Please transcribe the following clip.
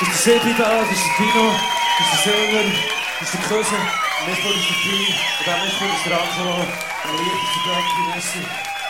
Das ist der Sebi da, das ist der Tino, das ist der Silver, das ist der Köse, im Mischpult ist der Pi, und am Mischpult ist der Angelo, und am Licht ist der Frankie Messi.